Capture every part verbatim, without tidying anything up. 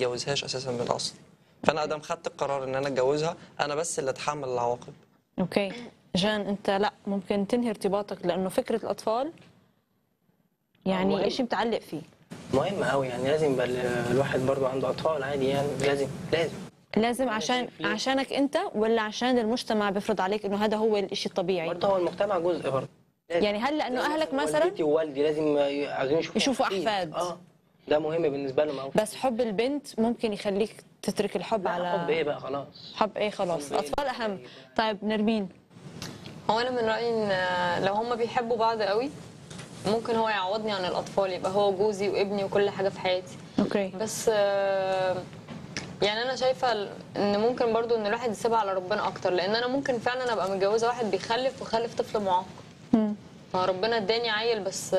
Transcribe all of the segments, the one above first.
اتجوزهاش اساسا من الاصل. فانا ادام خدت القرار ان انا اتجوزها، انا بس اللي اتحمل العواقب. اوكي جان، انت لا ممكن تنهي ارتباطك لانه فكره الاطفال يعني شيء متعلق فيه. مهم قوي يعني، لازم يبقى الواحد برضو عنده اطفال عادي يعني، لازم لازم لازم عشان عشانك انت ولا عشان المجتمع بيفرض عليك انه هذا هو الشيء الطبيعي؟ برضه هو المجتمع جزء برضه يعني هل لانه اهلك مثلا والدتي ووالدي لازم يشوفوا يشوفوا احفاد؟ اه ده مهم بالنسبه لهم قوي. بس حب البنت ممكن يخليك تترك الحب على حب ايه بقى خلاص، حب ايه خلاص، الاطفال اهم. طيب نرمين، هو انا من رايي ان لو هم بيحبوا بعض قوي ممكن هو يعوضني عن الاطفال، يبقى هو جوزي وابني وكل حاجه في حياتي. اوكي. بس يعني انا شايفه ان ممكن برضو ان الواحد يسيبها على ربنا اكتر، لان انا ممكن فعلا ابقى متجوزه واحد بيخلف وخلف طفل معاق. امم فربنا اداني عيل بس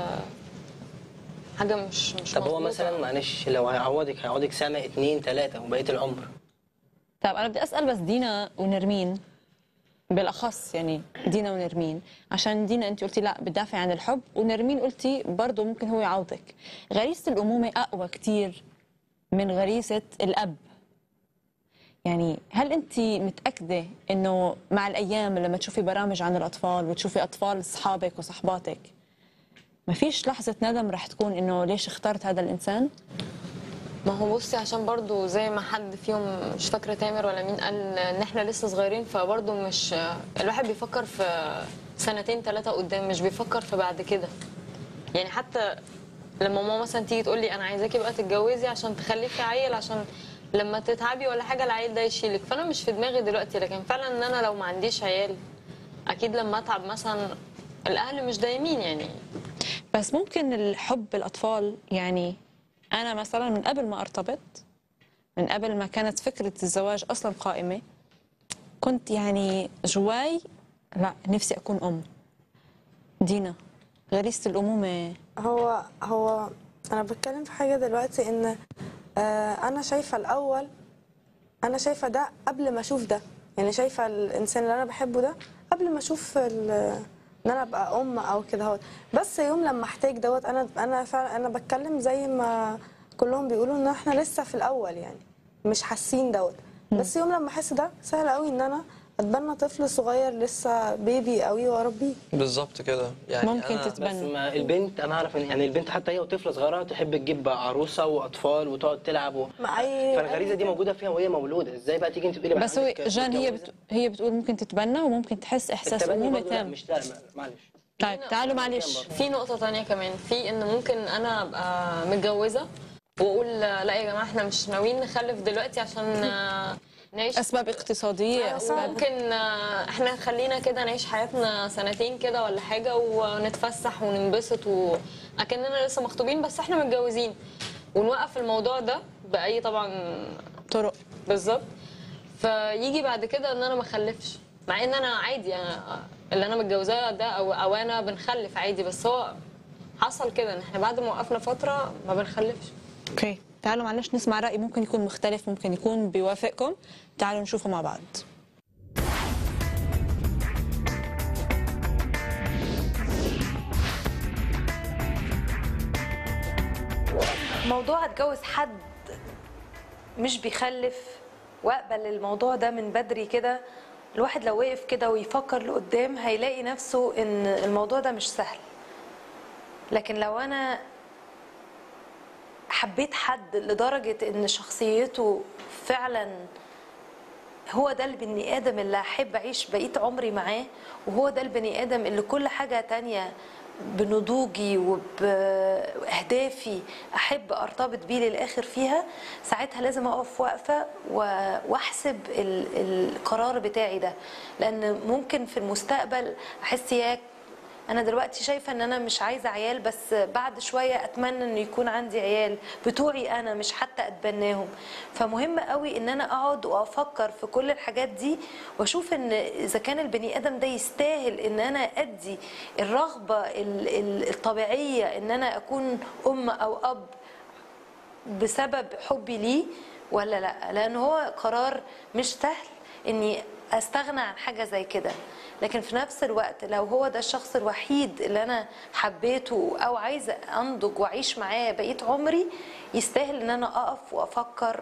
حاجه مش مش طب هو مثلا معلش لو هيعوضك هيعوضك سنه اتنين تلاته وبقيه العمر. طب انا بدي اسال بس دينا ونرمين بالاخص، يعني دينا ونرمين، عشان دينا انت قلتي لا بتدافعي عن الحب، ونرمين قلتي برضه ممكن هو يعوضك. غريزه الامومه اقوى كتير من غريزه الاب. يعني هل انت متاكده انه مع الايام لما تشوفي برامج عن الاطفال وتشوفي اطفال اصحابك وصحباتك ما فيش لحظه ندم رح تكون انه ليش اخترت هذا الانسان؟ ما هو بصي، عشان برضو زي ما حد فيهم مش فاكره تامر ولا مين قال ان احنا لسه صغيرين، فبرضو مش الواحد بيفكر في سنتين ثلاثه قدام، مش بيفكر في بعد كده. يعني حتى لما ماما مثلا تيجي تقول لي انا عايزاكي بقى تتجوزي عشان تخلفي عيل، عشان لما تتعبي ولا حاجه العيل ده يشيلك، فانا مش في دماغي دلوقتي. لكن فعلا ان انا لو ما عنديش عيال اكيد لما اتعب مثلا الاهل مش دايمين يعني. بس ممكن الحب الاطفال، يعني انا مثلا من قبل ما ارتبط، من قبل ما كانت فكره الزواج اصلا قائمه، كنت يعني جواي لا نفسي اكون ام. دينا، غريزه الامومه. هو هو انا بتكلم في حاجه دلوقتي ان آه انا شايفه الاول، انا شايفه ده قبل ما اشوف ده، يعني شايفه الانسان اللي انا بحبه ده قبل ما اشوف ان انا ابقى ام او كده اهوت. بس يوم لما احتاج دوت، انا انا فعلا انا بتكلم زي ما كلهم بيقولوا ان احنا لسه في الاول يعني مش حاسين دوت. بس يوم لما احس ده سهل قوي ان انا اتبنى طفل صغير لسه بيبي قوي واربيه. بالظبط كده يعني ممكن تتبنى. بس ما البنت انا اعرف ان يعني البنت حتى هي وطفله صغيره تحب تجيب عروسه واطفال وتقعد تلعب و... فالغريزه دي موجوده فيها وهي مولوده. ازاي بقى تيجي انت تقولي بس هو جان هي بت... هي بتقول ممكن تتبنى وممكن تحس احساس امومه تام. مش لا معلش. طيب تعالوا معلش، في نقطه ثانيه كمان، في ان ممكن انا ابقى متجوزه واقول لا يا جماعه احنا مش ناويين نخلف دلوقتي عشان نعيش اسباب اقتصاديه، اسباب ممكن احنا خلينا كده نعيش حياتنا سنتين كده ولا حاجه ونتفسح وننبسط واكننا لسه مخطوبين بس احنا متجوزين، ونوقف الموضوع ده باي طبعا طرق. بالظبط. فيجي بعد كده ان انا ما اخلفش، مع ان انا عادي يعني اللي انا متجوزاه ده او او انا بنخلف عادي، بس هو حصل كده ان احنا بعد ما وقفنا فتره ما بنخلفش. اوكي تعالوا معلش نسمع رأي ممكن يكون مختلف، ممكن يكون بيوافقكم. تعالوا نشوفه مع بعض. موضوع اتجوز حد مش بيخلف واقبل الموضوع ده من بدري كده، الواحد لو وقف كده ويفكر لقدام هيلاقي نفسه ان الموضوع ده مش سهل. لكن لو انا حبيت حد لدرجة ان شخصيته فعلا هو ده البني ادم اللي احب اعيش بقية عمري معاه، وهو ده البني ادم اللي كل حاجة تانية بنضوجي وبأهدافي أحب أرتبط بيه للآخر فيها، ساعتها لازم أقف وقفة وأحسب القرار بتاعي ده. لأن ممكن في المستقبل أحس ياك أنا دلوقتي شايفة أن أنا مش عايزة عيال، بس بعد شوية أتمنى أن يكون عندي عيال بتوعي أنا مش حتى أتبناهم. فمهم قوي أن أنا أقعد وأفكر في كل الحاجات دي وأشوف أن إذا كان البني آدم ده يستاهل أن أنا أدي الرغبة الطبيعية أن أنا أكون أم أو أب بسبب حبي ليه ولا لا. لأن هو قرار مش سهل أني استغنى عن حاجه زي كده. لكن في نفس الوقت لو هو ده الشخص الوحيد اللي انا حبيته او عايزه انضج واعيش معاه بقيه عمري، يستاهل ان انا اقف وافكر